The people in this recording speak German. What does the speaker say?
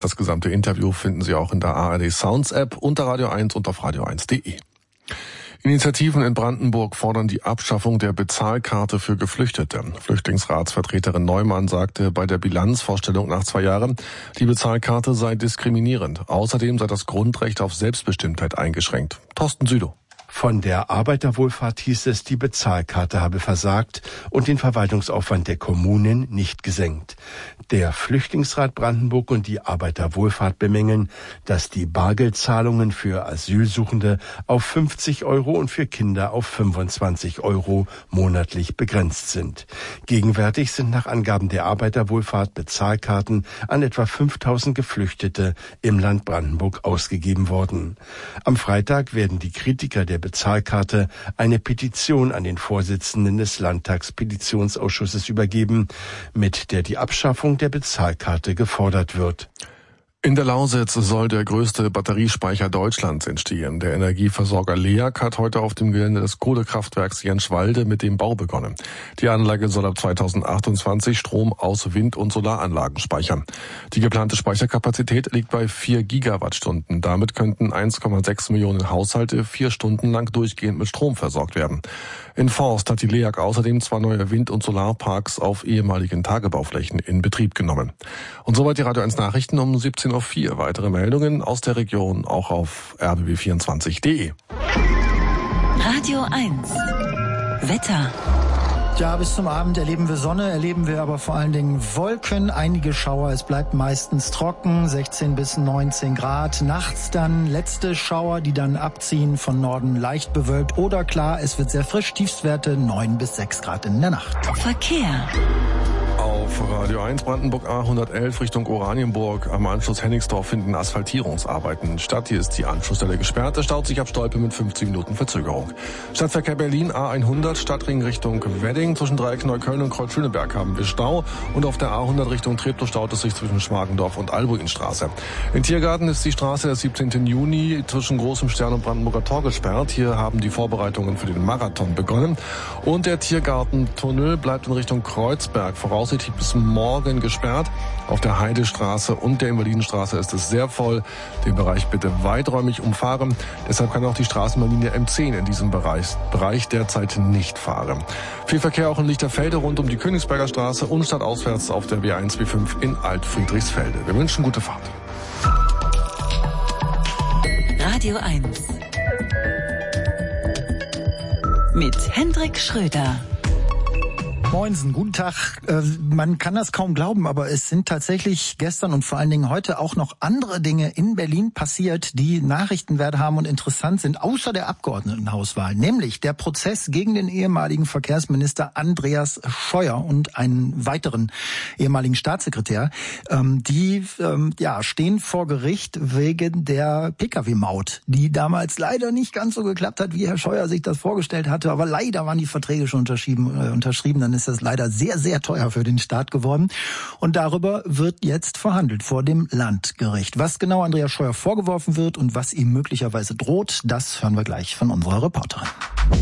Das gesamte Interview finden Sie auch in der ARD Sounds App unter Radio 1 und auf radio1.de. Initiativen in Brandenburg fordern die Abschaffung der Bezahlkarte für Geflüchtete. Flüchtlingsratsvertreterin Neumann sagte bei der Bilanzvorstellung nach 2 Jahren, die Bezahlkarte sei diskriminierend. Außerdem sei das Grundrecht auf Selbstbestimmtheit eingeschränkt. Thorsten Südow. Von der Arbeiterwohlfahrt hieß es, die Bezahlkarte habe versagt und den Verwaltungsaufwand der Kommunen nicht gesenkt. Der Flüchtlingsrat Brandenburg und die Arbeiterwohlfahrt bemängeln, dass die Bargeldzahlungen für Asylsuchende auf 50 € und für Kinder auf 25 € monatlich begrenzt sind. Gegenwärtig sind nach Angaben der Arbeiterwohlfahrt Bezahlkarten an etwa 5000 Geflüchtete im Land Brandenburg ausgegeben worden. Am Freitag werden die Kritiker der Bezahlkarte eine Petition an den Vorsitzenden des Landtagspetitionsausschusses übergeben, mit der die Abschaffung der Bezahlkarte gefordert wird. In der Lausitz soll der größte Batteriespeicher Deutschlands entstehen. Der Energieversorger LEAG hat heute auf dem Gelände des Kohlekraftwerks Jenschwalde mit dem Bau begonnen. Die Anlage soll ab 2028 Strom aus Wind- und Solaranlagen speichern. Die geplante Speicherkapazität liegt bei 4 Gigawattstunden. Damit könnten 1,6 Millionen Haushalte 4 Stunden lang durchgehend mit Strom versorgt werden. In Forst hat die LEAG außerdem 2 neue Wind- und Solarparks auf ehemaligen Tagebauflächen in Betrieb genommen. Und soweit die Radio 1 Nachrichten um 17:04 Uhr. Weitere Meldungen aus der Region auch auf rbb24.de. Radio 1 Wetter. Ja, bis zum Abend erleben wir Sonne, erleben wir aber vor allen Dingen Wolken, einige Schauer. Es bleibt meistens trocken, 16 bis 19 Grad. Nachts dann letzte Schauer, die dann abziehen, von Norden leicht bewölkt oder klar. Es wird sehr frisch, Tiefstwerte 9 bis 6 Grad in der Nacht. Verkehr. Auf Radio 1 Brandenburg A111 Richtung Oranienburg am Anschluss Hennigsdorf finden Asphaltierungsarbeiten statt. Hier ist die Anschlussstelle gesperrt. Es staut sich ab Stolpe mit 15 Minuten Verzögerung. Stadtverkehr Berlin A100 Stadtring Richtung Wedding. Zwischen Dreieck Neukölln und Kreuzschöneberg haben wir Stau. Und auf der A100 Richtung Treptow staut es sich zwischen Schmargendorf und Albuinstraße. In Tiergarten ist die Straße des 17. Juni zwischen Großem Stern und Brandenburger Tor gesperrt. Hier haben die Vorbereitungen für den Marathon begonnen. Und der Tiergartentunnel bleibt in Richtung Kreuzberg voraussichtlich bis morgen gesperrt. Auf der Heidestraße und der Invalidenstraße ist es sehr voll. Den Bereich bitte weiträumig umfahren. Deshalb kann auch die Straßenbahnlinie M10 in diesem Bereich derzeit nicht fahren. Viel Verkehr auch in Lichterfelde rund um die Königsberger Straße und stadtauswärts auf der W1 W5 in Altfriedrichsfelde. Wir wünschen gute Fahrt. Radio 1 mit Hendrik Schröder. Moinsen, guten Tag. Man kann das kaum glauben, aber es sind tatsächlich gestern und vor allen Dingen heute auch noch andere Dinge in Berlin passiert, die Nachrichtenwert haben und interessant sind, außer der Abgeordnetenhauswahl. Nämlich der Prozess gegen den ehemaligen Verkehrsminister Andreas Scheuer und einen weiteren ehemaligen Staatssekretär. Die stehen vor Gericht wegen der Pkw-Maut, die damals leider nicht ganz so geklappt hat, wie Herr Scheuer sich das vorgestellt hatte. Aber leider waren die Verträge schon unterschrieben. Dann ist das leider sehr, sehr teuer für den Staat geworden. Und darüber wird jetzt verhandelt vor dem Landgericht. Was genau Andreas Scheuer vorgeworfen wird und was ihm möglicherweise droht, das hören wir gleich von unserer Reporterin.